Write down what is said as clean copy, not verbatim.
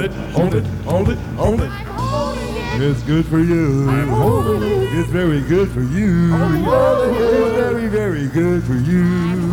it, hold it, hold it, hold it. I'm holding it. It's good for you. I'm holding it. It's very good for you. I'm holding it. It's very, very good for you.